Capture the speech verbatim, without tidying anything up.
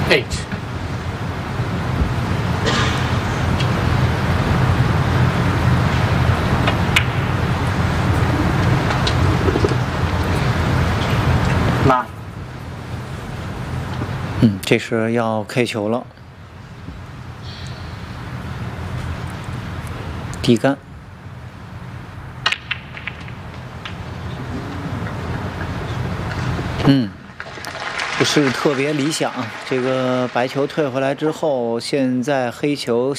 eight. Nine. 嗯，这是要 K 球了，低杆。嗯，不是特别理想。这个白球退回来之后，现在黑球